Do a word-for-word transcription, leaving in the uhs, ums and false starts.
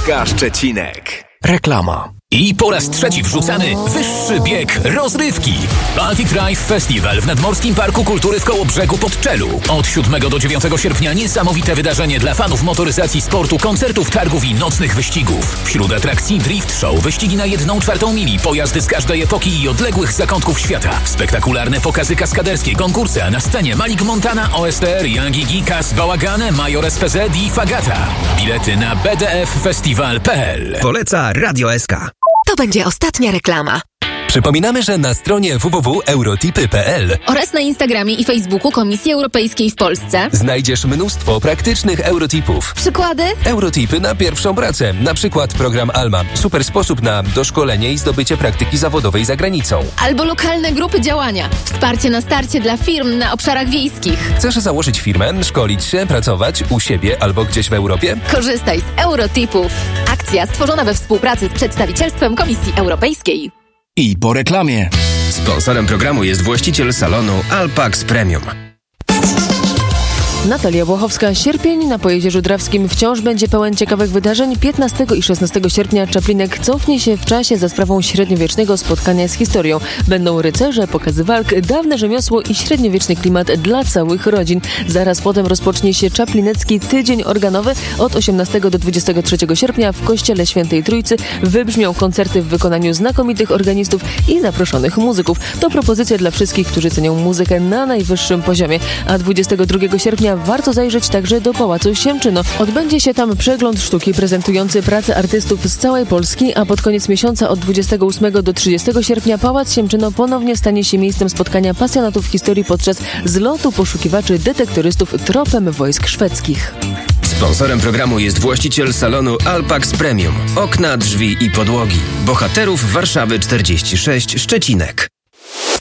S K Szczecinek. Reklama. I po raz trzeci wrzucany wyższy bieg rozrywki. Baltic Drive Festival w Nadmorskim Parku Kultury w Kołobrzegu pod Czelu. Od siódmego do dziewiątego sierpnia niesamowite wydarzenie dla fanów motoryzacji, sportu, koncertów, targów i nocnych wyścigów. Wśród atrakcji Drift Show, wyścigi na jedną czwartą mili, pojazdy z każdej epoki i odległych zakątków świata. Spektakularne pokazy kaskaderskie, konkursy, a na scenie Malik Montana, O S T R, Young Iggy, Kas Bałagane, Major S P Z i Fagata. Bilety na b d f festival kropka p l. Poleca Radio S K. To będzie ostatnia reklama. Przypominamy, że na stronie w w w kropka eurotipy kropka p l oraz na Instagramie i Facebooku Komisji Europejskiej w Polsce znajdziesz mnóstwo praktycznych eurotipów. Przykłady? Eurotipy na pierwszą pracę. Na przykład program Alma. Super sposób na doszkolenie i zdobycie praktyki zawodowej za granicą. Albo lokalne grupy działania. Wsparcie na starcie dla firm na obszarach wiejskich. Chcesz założyć firmę, szkolić się, pracować u siebie albo gdzieś w Europie? Korzystaj z Eurotipów. Akcja stworzona we współpracy z przedstawicielstwem Komisji Europejskiej. I po reklamie. Sponsorem programu jest właściciel salonu Alpax Premium. Natalia Błachowska. Sierpień na Pojezierzu Drawskim wciąż będzie pełen ciekawych wydarzeń. piętnastego i szesnastego sierpnia Czaplinek cofnie się w czasie za sprawą średniowiecznego spotkania z historią. Będą rycerze, pokazy walk, dawne rzemiosło i średniowieczny klimat dla całych rodzin. Zaraz potem rozpocznie się Czaplinecki Tydzień Organowy. Od osiemnastego do dwudziestego trzeciego sierpnia w Kościele Świętej Trójcy wybrzmią koncerty w wykonaniu znakomitych organistów i zaproszonych muzyków. To propozycja dla wszystkich, którzy cenią muzykę na najwyższym poziomie. A dwudziestego drugiego sierpnia warto zajrzeć także do Pałacu Siemczyno. Odbędzie się tam przegląd sztuki prezentujący pracę artystów z całej Polski, a pod koniec miesiąca od dwudziestego ósmego do trzydziestego sierpnia Pałac Siemczyno ponownie stanie się miejscem spotkania pasjonatów historii podczas zlotu poszukiwaczy detektorystów tropem wojsk szwedzkich. Sponsorem programu jest właściciel salonu Alpax Premium. Okna, drzwi i podłogi. Bohaterów Warszawy czterdzieści sześć, Szczecinek.